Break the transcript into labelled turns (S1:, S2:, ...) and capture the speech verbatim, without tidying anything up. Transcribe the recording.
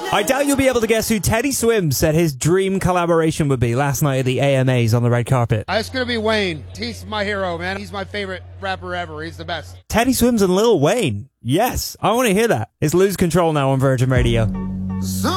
S1: I doubt you'll be able to guess who Teddy Swims said his dream collaboration would be last night at the A M As on the red carpet.
S2: It's going to be Wayne. He's my hero, man. He's my favorite rapper ever. He's the best.
S1: Teddy Swims and Lil Wayne. Yes, I want to hear that. It's Lose Control now on Virgin Radio.